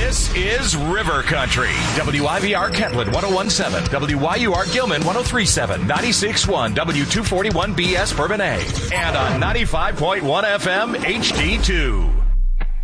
This is River Country. WIVR Kentland 101.7, WYUR Gilman 103.7, 96.1, W241BS Bourbon A, and on 95.1 FM HD2.